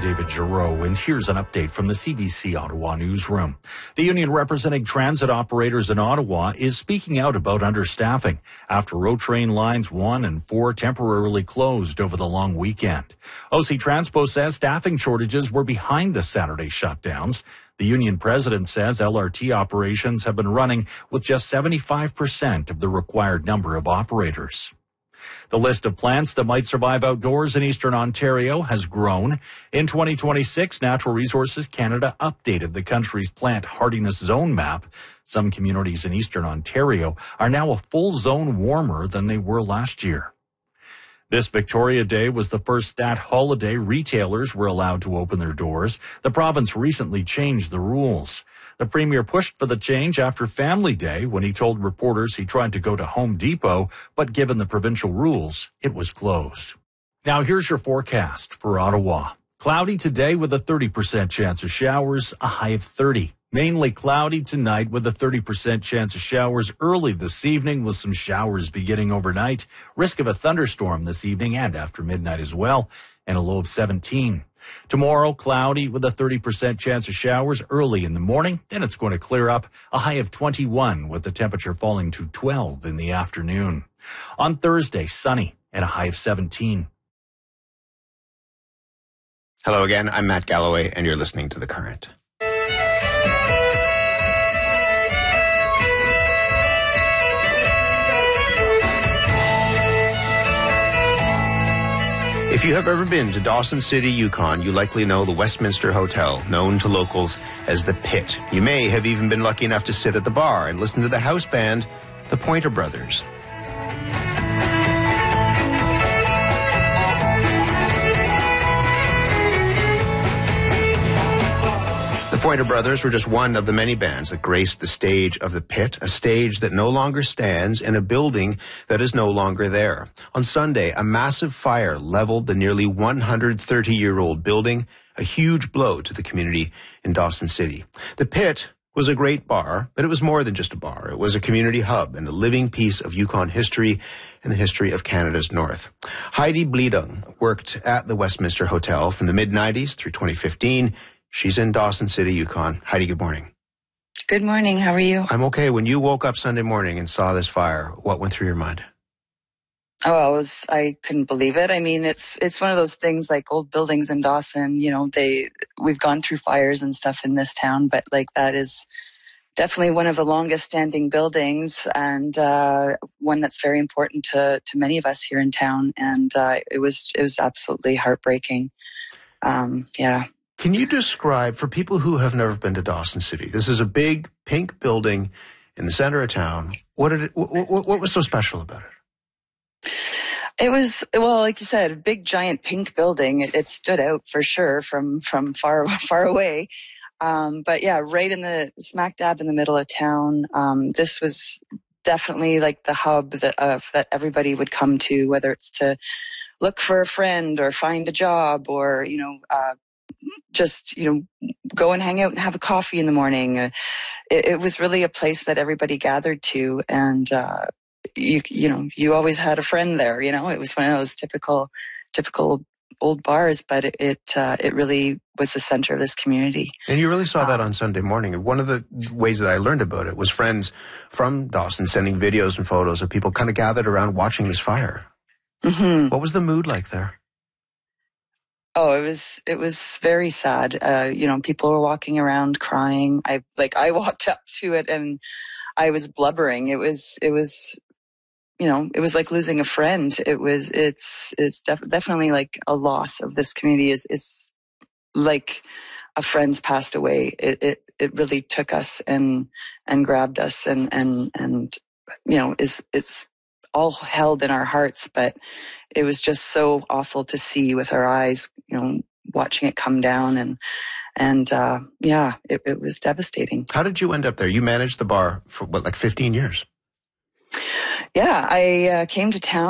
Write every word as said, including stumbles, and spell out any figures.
David Giroux, and here's an update from the C B C Ottawa newsroom. The union representing transit operators in Ottawa is speaking out about understaffing after road train lines one and four temporarily closed over the long weekend. O C Transpo says staffing shortages were behind the Saturday shutdowns. The union president says L R T operations have been running with just seventy-five percent of the required number of operators. The list of plants that might survive outdoors in eastern Ontario has grown. In twenty twenty-six, Natural Resources Canada updated the country's plant hardiness zone map. Some communities in eastern Ontario are now a full zone warmer than they were last year. This Victoria Day was the first stat holiday retailers were allowed to open their doors. The province recently changed the rules. The Premier pushed for the change after Family Day when he told reporters he tried to go to Home Depot, but given the provincial rules, it was closed. Now here's your forecast for Ottawa. Cloudy today with a thirty percent chance of showers, a high of thirty. Mainly cloudy tonight with a thirty percent chance of showers early this evening with some showers beginning overnight. Risk of a thunderstorm this evening and after midnight as well, and a low of seventeen. Tomorrow, cloudy with a thirty percent chance of showers early in the morning. Then it's going to clear up, a high of twenty-one with the temperature falling to twelve in the afternoon. On Thursday, sunny and a high of seventeen. Hello again, I'm Matt Galloway and you're listening to The Current. If you have ever been to Dawson City, Yukon, you likely know the Westminster Hotel, known to locals as the Pit. You may have even been lucky enough to sit at the bar and listen to the house band, the Pointer Brothers. The Pointer Brothers were just one of the many bands that graced the stage of the Pit, a stage that no longer stands in a building that is no longer there. On Sunday, a massive fire leveled the nearly one hundred thirty-year-old building, a huge blow to the community in Dawson City. The Pit was a great bar, but it was more than just a bar. It was a community hub and a living piece of Yukon history and the history of Canada's North. Heidi Bleedung worked at the Westminster Hotel from the mid nineties through twenty fifteen. She's in Dawson City, Yukon. Heidi, good morning. Good morning. How are you? I'm okay. When you woke up Sunday morning and saw this fire, what went through your mind? Oh, I was, I couldn't believe it. I mean, it's, it's one of those things like old buildings in Dawson, you know, they, we've gone through fires and stuff in this town, but like that is definitely one of the longest standing buildings and, uh, one that's very important to, to many of us here in town. And, uh, it was, it was absolutely heartbreaking. Um, yeah. Can you describe, for people who have never been to Dawson City, this is a big pink building in the center of town. What did it, what, what, what was so special about it? It was, well, like you said, a big, giant pink building. It, it stood out for sure from, from far, far away. Um, but yeah, right in the smack dab in the middle of town. Um, this was definitely like the hub that, uh, that everybody would come to, whether it's to look for a friend or find a job or, you know, uh, just, you know, go and hang out and have a coffee in the morning. Uh, it, it was really a place that everybody gathered to. And, uh, you, you know, you always had a friend there, you know, it was one of those typical, typical old bars, but it, it, uh, it really was the center of this community. And you really saw that on Sunday morning. One of the ways that I learned about it was friends from Dawson sending videos and photos of people kind of gathered around watching this fire. Mm-hmm. What was the mood like there? Oh, it was, it was very sad. Uh, you know, people were walking around crying. I, like, I walked up to it and I was blubbering. It was, it was, you know, it was like losing a friend. It was, it's, it's def- definitely like a loss of this community is, is like a friend's passed away. It, it, it really took us and, and grabbed us and, and, and, you know, is, it's all held in our hearts, but it was just so awful to see with our eyes, you know, watching it come down and, and, uh, yeah, it, it was devastating. How did you end up there? You managed the bar for what, like fifteen years? Yeah, I uh, came to town